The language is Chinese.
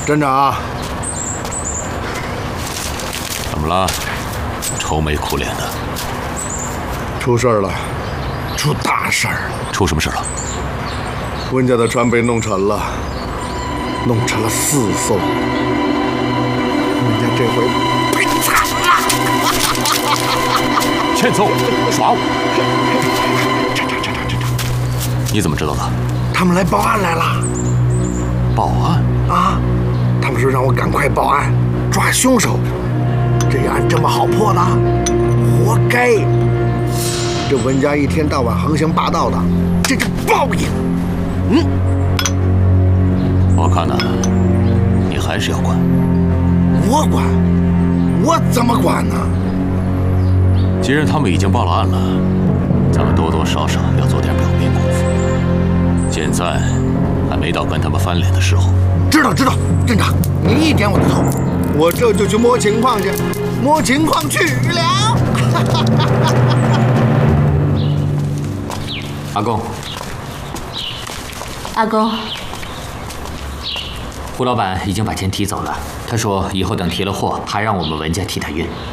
镇长， 怎么了？愁眉苦脸的。 出事了，出大事儿！ 出什么事了？ 温家的船被弄沉了，弄沉了4艘。温家这回被惨了！ 欠揍！耍我！镇长，你怎么知道的？ 他们来报案来了。 报案？ 啊！他们说让我赶快报案，抓凶手。这案这么好破的，活该！这温家一天到晚横行霸道的，这是报应。 我看呢，你还是要管。 我管？我怎么管呢？ 既然他们已经报了案了，咱们多多少少要做点表面功夫。现在还没到跟他们翻脸的时候。 知道，镇长，您一点我的头，我这就去摸情况去，摸情况去了。 阿公， 阿公， 胡老板已经把钱提走了。他说以后等提了货，还让我们文家替他运。